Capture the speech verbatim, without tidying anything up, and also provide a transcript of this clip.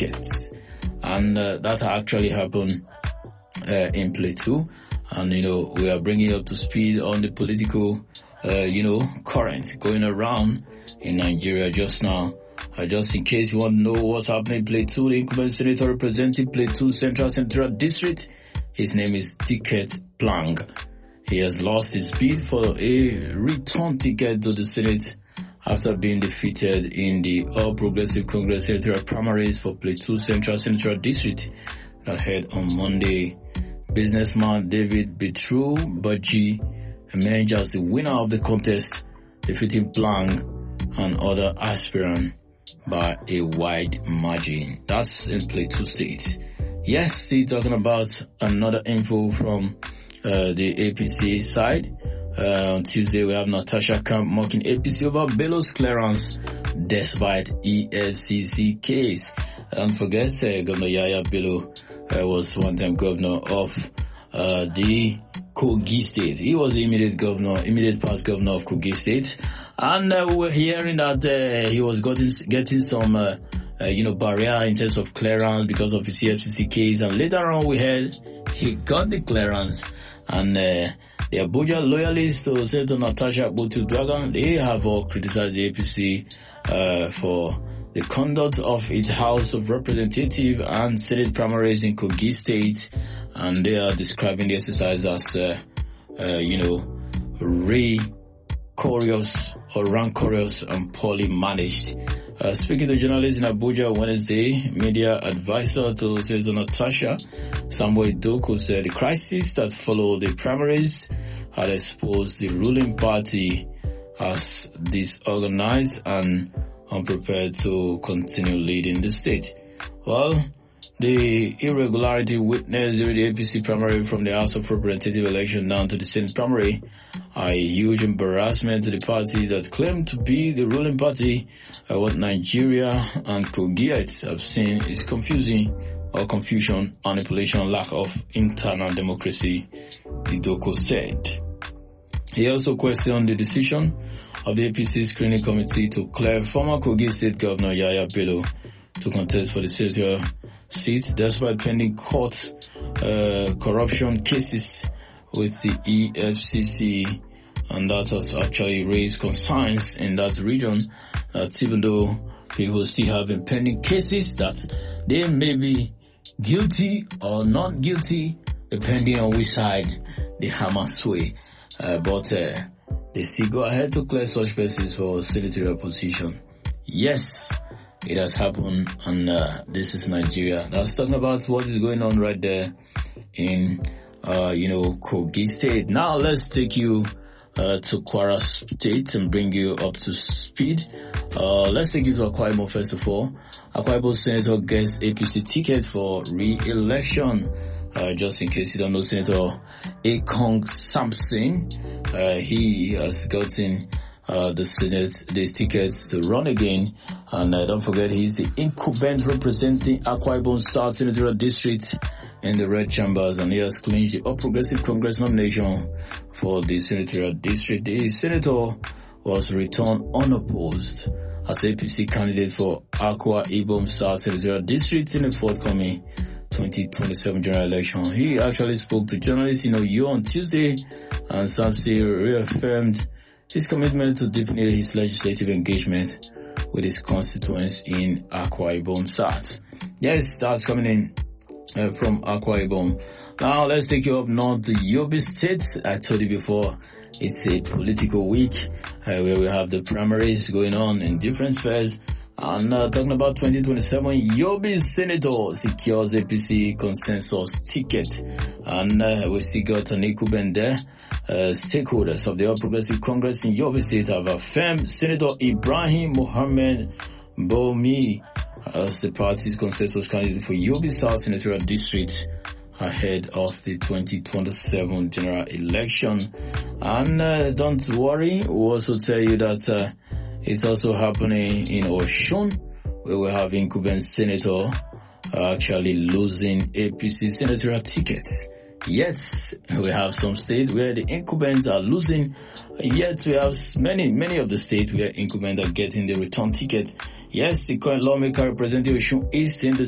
tickets. And uh, that actually happened uh, in Plateau. And, you know, we are bringing you up to speed on the political, uh, you know, current going around in Nigeria just now. Uh, just in case you want to know what's happening in Plateau, the incumbent senator representing Plateau Central Senatorial District, his name is Ticket Plang. He has lost his bid for a return ticket to the Senate after being defeated in the All Progressive Congress senatorial primaries for Plateau Central Senatorial District that held on Monday. Businessman David Betru Baji emerged as the winner of the contest, defeating Plang and other aspirants by a wide margin. That's in Plateau State. Yes, still talking about another info from uh, the A P C side. Uh, on Tuesday, we have Natasha Camp mocking A P C over Bello's clearance despite E F C C case. Don't forget, uh, Governor Yaya Bello uh, was one time governor of uh, the Kogi State. He was the immediate governor, immediate past governor of Kogi State. And uh, we were hearing that uh, he was getting, getting some, uh, uh, you know, barrier in terms of clearance because of his E F C C case. And later on, we heard he got the clearance. And uh, the Abuja loyalists to Senator Natasha Akpoti-Uduaghan, they have all criticized the A P C uh, for the conduct of its House of Representatives and Senate primaries in Kogi State. And they are describing the exercise as, uh, uh, you know, rancorous or rancorous and poorly managed. Uh, speaking to journalists in Abuja Wednesday, media advisor to Senator Natasha, Samuel Doku, said the crisis that followed the primaries had exposed the ruling party as disorganized and unprepared to continue leading the state. Well, the irregularity witnessed during the A P C primary from the House of Representatives election down to the Senate primary are a huge embarrassment to the party that claimed to be the ruling party. Uh, what Nigeria and Kogiites have seen is confusing or confusion, manipulation, lack of internal democracy, Idoko said. He also questioned the decision of the A P C screening committee to clear former Kogi State Governor Yaya Bello to contest for the senatorial seat despite pending court uh, corruption cases with the E F C C, and that has actually raised concerns in that region that even though people still have pending cases that they may be guilty or not guilty depending on which side the hammer sway, uh, but uh, they still go ahead to clear such persons for senatorial position. Yes, it has happened, and uh, this is Nigeria. That's talking about what is going on right there in, uh, you know, Kogi State. Now let's take you uh, to Kwara State and bring you up to speed. Uh, let's take you to Akwa Ibom first of all. Akwa Ibom Senator gets A P C ticket for re-election. Uh, just in case you don't know, Senator Ekong Samson, uh, he has gotten Uh, the Senate, this ticket to run again. And uh, don't forget, he's the incumbent representing Akwa Ibom South Senatorial District in the red chambers, and he has clinched the All Progressive Congress nomination for the Senatorial District. The senator was returned unopposed as A P C candidate for Akwa Ibom South Senatorial District in the forthcoming twenty twenty-seven general election. He actually spoke to journalists in Oyo on Tuesday, and Samson reaffirmed his commitment to deepening his legislative engagement with his constituents in Akwa Ibom South. Yes, that's coming in uh, from Akwa Ibom. Now let's take you up north to Yobe State. I told you before, it's a political week uh, where we have the primaries going on in different spheres. And uh, talking about twenty twenty-seven, Yobe Senator secures A P C consensus ticket. And uh, we still got an incumbent there. Uh, stakeholders of the All Progressive Congress in Yobe State have affirmed Senator Ibrahim Mohammed Bomi as the party's consensus candidate for Yobe South Senatorial District ahead of the twenty twenty-seven general election. And uh, don't worry, we'll also tell you that uh, it's also happening in Oshun, where we have incumbent senator uh, actually losing A P C senatorial tickets. Yes, we have some states where the incumbents are losing, yet we have many, many of the states where incumbents are getting the return ticket. Yes, the current lawmaker representing Oshun East in the